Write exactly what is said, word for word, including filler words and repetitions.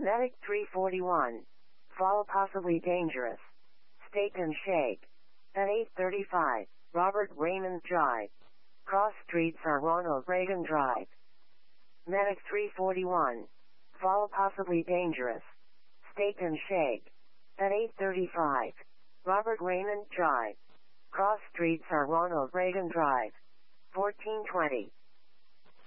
Medic three forty-one. Fall possibly dangerous. Steak and Shake. At eight thirty-five, Robert Raymond Drive. Cross streets are Ronald Reagan Drive. Medic three forty-one. Fall possibly dangerous. Steak and Shake. At eight thirty-five, Robert Raymond Drive. Cross streets are Ronald Reagan Drive. fourteen twenty.